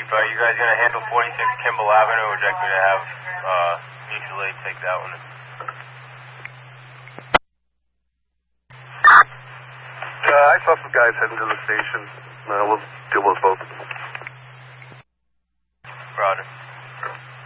you guys going to handle 46 Kimball Avenue, or would you like me to have mutual aid take that one? I saw some guys heading to the station. We'll deal with both. Roger.